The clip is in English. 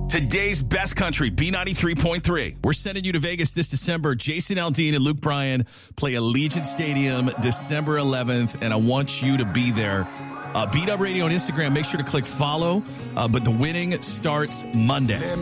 Today's best country, B93.3. We're sending you to Vegas this December. Jason Aldean and Luke Bryan play Allegiant Stadium December 11th, and I want you to be there. Beat Up Radio on Instagram. Make sure to click follow, but the winning starts Monday.